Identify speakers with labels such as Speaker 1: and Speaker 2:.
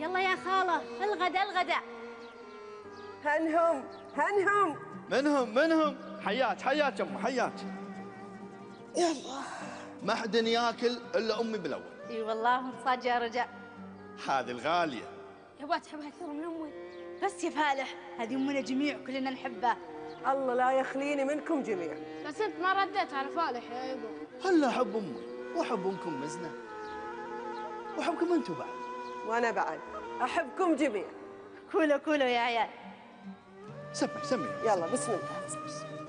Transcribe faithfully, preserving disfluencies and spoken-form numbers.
Speaker 1: يلا يا خالة الغدا الغدا.
Speaker 2: هنهم هنهم.
Speaker 3: منهم منهم. حياك حياك أم حياك.
Speaker 2: يلا.
Speaker 3: ما حد ياكل إلا أمي بالأول.
Speaker 1: اي والله صاج يا رجاء.
Speaker 3: هذه الغالية.
Speaker 1: يبغى تحبها أكثر من أمي. بس يا فالح هذه أمنا جميع كلنا نحبها.
Speaker 2: الله لا يخليني منكم جميعا.
Speaker 4: بس انت ما رديت على فالح يا يبا.
Speaker 3: هلا أحب أمي وأحب أمكم مزنة وأحبكم أنتم بعد.
Speaker 2: وأنا بعد أحبكم جميعا.
Speaker 1: كولو كولو يا عيال.
Speaker 3: سمي سمي.
Speaker 2: يلا بسم الله.